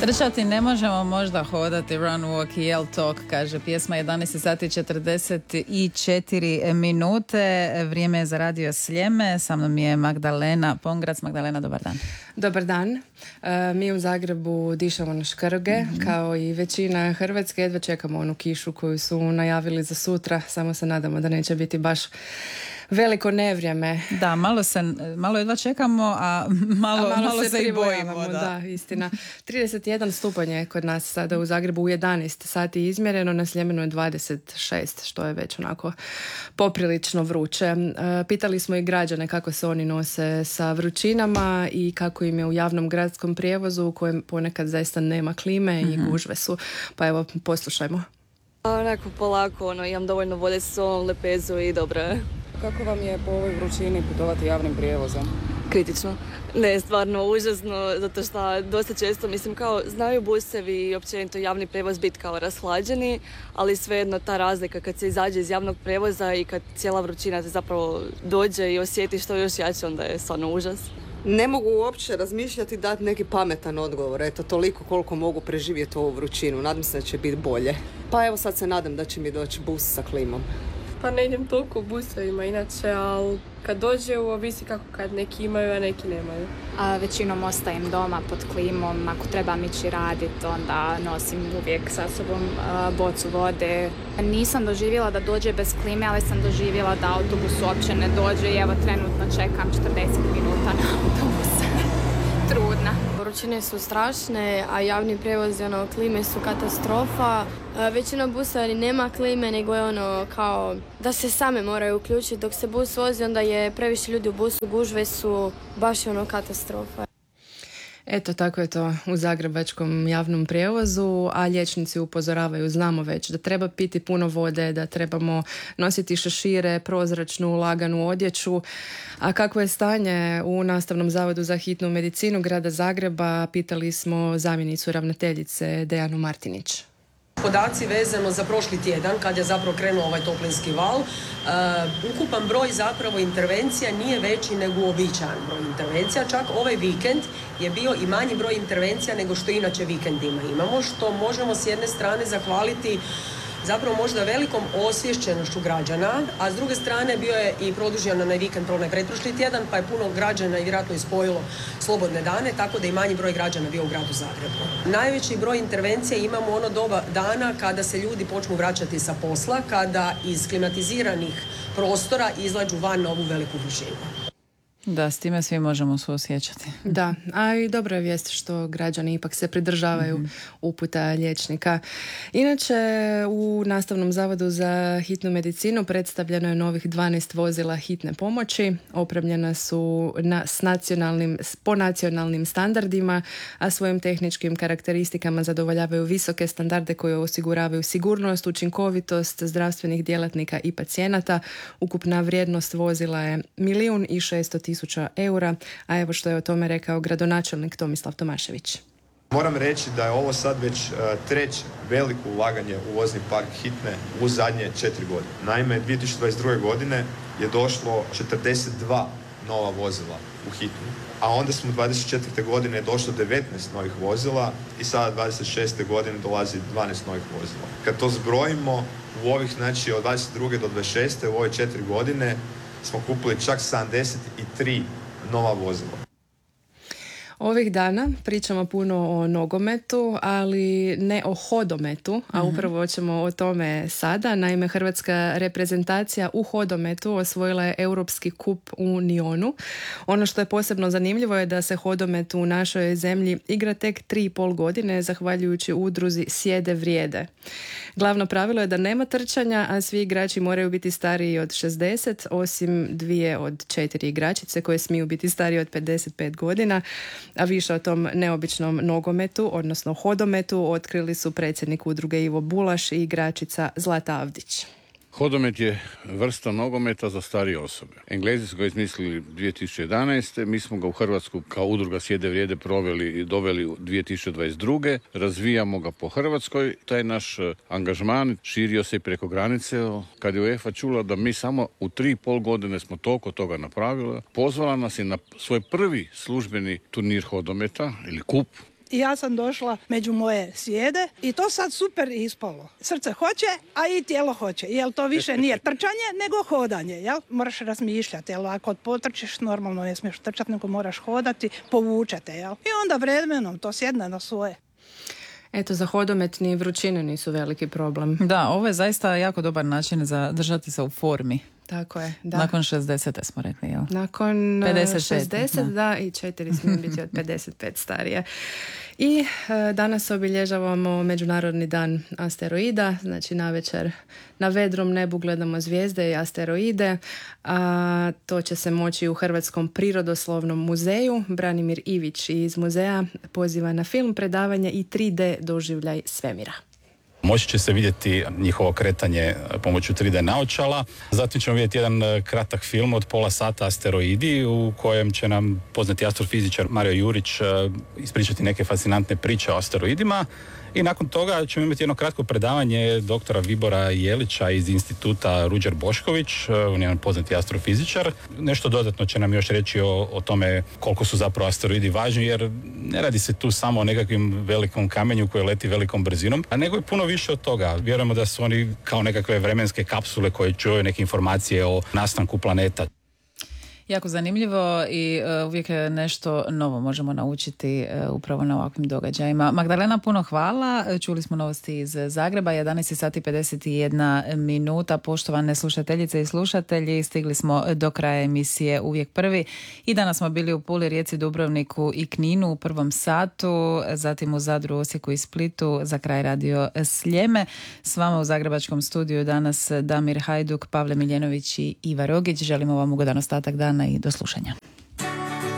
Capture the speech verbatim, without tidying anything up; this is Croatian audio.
Trčati ne možemo možda hodati, run, walk i yell talk, kaže pjesma. Jedanaest sati četrdeset četiri minute, vrijeme je za radio Sljeme. Sa mnom je Magdalena Pongrac. Magdalena, dobar dan. Dobar dan. E, mi u Zagrebu dišemo na škrge, mm-hmm. kao i većina Hrvatske. Jedva čekamo onu kišu koju su najavili za sutra, samo se nadamo da neće biti baš veliko nevrijeme. Da, malo se, malo jedva čekamo, a malo, a malo, malo se, se i bojimo. Da. da, istina. trideset jedan stupanj je kod nas sada u Zagrebu u jedanaest sati izmjereno, na Sljemenu je dvadeset šest, što je već onako poprilično vruće. E, pitali smo i građane kako se oni nose sa vrućinama i kako im je u javnom gradskom prijevozu u kojem ponekad zaista nema klime mm-hmm. i gužve su. Pa evo, poslušajmo. Onako polako, ono, imam dovoljno vode s solom, lepezu i dobro je. Kako vam je po ovoj vrućini putovati javnim prijevozom? Kritično. Ne, stvarno užasno, zato što dosta često, mislim, kao znaju busevi i općenito javni prijevoz biti kao rashlađeni, ali svejedno ta razlika kad se izađe iz javnog prijevoza i kad cijela vrućina se zapravo dođe i osjeti što još jače, onda je stvarno užas. Ne mogu uopće razmišljati i dati neki pametan odgovor. Eto, toliko koliko mogu preživjeti ovu vrućinu. Nadam se da će biti bolje. Pa evo sad se nadam da će mi doći bus sa klimom. Pa ne idem toliko u busovima inače, ali kad dođe ovisi kako kad neki imaju, a neki nemaju. A većinom ostajem doma pod klimom, ako trebam ići raditi, onda nosim uvijek sa sobom a, bocu vode. Nisam doživjela da dođe bez klime, ali sam doživjela da autobus uopće ne dođe i evo trenutno čekam četrdeset minuta na autobus. Trudna. Vrućine su strašne, a javni prijevozi, ono, klime su katastrofa. Većina busa nema klime, nego je ono kao da se same moraju uključiti. Dok se bus vozi, onda je previše ljudi u busu, gužve su baš ono katastrofa. Eto, tako je to u zagrebačkom javnom prijevozu, a liječnici upozoravaju, znamo već, da treba piti puno vode, da trebamo nositi šešire, prozračnu, laganu odjeću. A kakvo je stanje u Nastavnom zavodu za hitnu medicinu grada Zagreba, pitali smo zamjenicu ravnateljice Dejanu Martinić. Podaci vezano za prošli tjedan, kad je zapravo krenuo ovaj toplinski val, uh, ukupan broj zapravo intervencija nije veći nego uobičajen broj intervencija. Čak ovaj vikend je bio i manji broj intervencija nego što inače vikendima imamo, što možemo s jedne strane zahvaliti zapravo možda velikom osvješćenošću građana, a s druge strane bio je i produžen onaj vikend, onaj pretprošli tjedan, pa je puno građana i vjerojatno ispojilo slobodne dane, tako da i manji broj građana bio u gradu Zagrebu. Najveći broj intervencija imamo ono doba dana kada se ljudi počnu vraćati sa posla, kada iz klimatiziranih prostora izlađu van na ovu veliku vrućinu. Da, s time svi možemo suosjećati. Da, a i dobra je vijest što građani ipak se pridržavaju mm-hmm. uputa liječnika. Inače, u Nastavnom zavodu za hitnu medicinu predstavljeno je novih dvanaest vozila hitne pomoći. Opremljena su na, s nacionalnim, po nacionalnim standardima, a svojim tehničkim karakteristikama zadovoljavaju visoke standarde koje osiguravaju sigurnost, učinkovitost zdravstvenih djelatnika i pacijenata. Ukupna vrijednost vozila je milijun i šesto tisuća eura, a evo što je o tome rekao gradonačelnik Tomislav Tomašević. Moram reći da je ovo sad već uh, treće veliko ulaganje u vozni park hitne u zadnje četiri godine. Naime, dvije tisuće dvadeset druge godine je došlo četrdeset dva nova vozila u hitnu, a onda smo dvadeset četvrte godine došlo devetnaest novih vozila i sada dvadeset šeste godine dolazi dvanaest novih vozila. Kad to zbrojimo, u ovih, znači od dvadeset druge do dvadeset šeste u ove četiri godine smo kupili čak sedamdeset tri nova vozila. Ovih dana pričamo puno o nogometu, ali ne o hodometu, a upravo ćemo o tome sada. Naime, hrvatska reprezentacija u hodometu osvojila je Europski kup u Nionu. Ono što je posebno zanimljivo je da se hodomet u našoj zemlji igra tek tri i pol godine, zahvaljujući udruzi Sjede vrijede. Glavno pravilo je da nema trčanja, a svi igrači moraju biti stariji od šezdeset, osim dvije od četiri igračice koje smiju biti stariji od pedeset pet godina. A više o tom neobičnom nogometu, odnosno hodometu, otkrili su predsjednik udruge Ivo Bulaš i igračica Zlata Avdić. Hodomet je vrsta nogometa za starije osobe. Englezi su ga izmislili dvije tisuće jedanaeste. Mi smo ga u Hrvatsku kao udruga Sjede vrijede proveli i doveli u dvije tisuće dvadeset druge. Razvijamo ga po Hrvatskoj. Taj naš angažman širio se i preko granice. Kad je UEFA čula da mi samo u tri i pol godine smo toliko toga napravili, pozvala nas je na svoj prvi službeni turnir hodometa ili kup i ja sam došla među moje sjede i to sad super ispalo. Srce hoće, a i tijelo hoće. Jel to više nije trčanje, nego hodanje, jel? Moraš razmišljati, jel? Ako potrčiš, normalno ne smiješ trčati, nego moraš hodati, povučete, jel? I onda vremenom to sjedne na svoje. Eto, za hodomet ni vrućine nisu veliki problem. Da, ovo je zaista jako dobar način za držati se u formi. Tako je, da. Nakon šezdeset smo rekli, jel? Nakon pedeset pet, šezdeset, da. da, i četiri smije biti od pedeset pet starije. I e, danas obilježavamo Međunarodni dan asteroida, znači navečer na vedrom nebu gledamo zvijezde i asteroide, a to će se moći u Hrvatskom prirodoslovnom muzeju. Branimir Ivić iz muzeja poziva na film, predavanje i tri D doživljaj svemira. Moći će se vidjeti njihovo kretanje pomoću tri D naočala. Zatim ćemo vidjeti jedan kratak film od pola sata Asteroidi u kojem će nam poznati astrofizičar Mario Jurić ispričati neke fascinantne priče o asteroidima. I nakon toga ćemo imati jedno kratko predavanje doktora Vibora Jelića iz instituta Ruđer Bošković, on je jedan poznati astrofizičar. Nešto dodatno će nam još reći o, o tome koliko su zapravo asteroidi važni, jer ne radi se tu samo o nekakvim velikom kamenju koji leti velikom brzinom, a nego je puno više od toga. Vjerujemo da su oni kao nekakve vremenske kapsule koje čuvaju neke informacije o nastanku planeta. Jako zanimljivo i uh, uvijek nešto novo možemo naučiti uh, upravo na ovakvim događajima. Magdalena, puno hvala. Čuli smo novosti iz Zagreba, jedanaest sati pedeset jedna minuta. Poštovane slušateljice i slušatelji, stigli smo do kraja emisije Uvijek prvi i danas smo bili u Puli, Rijeci, Dubrovniku i Kninu u prvom satu, zatim u Zadru, Osijeku i Splitu, za kraj radio Sljeme. S vama u zagrebačkom studiju danas Damir Hajduk, Pavle Miljenović i Iva Rogić. Želimo vam ugodan ostatak dana i do slušanja.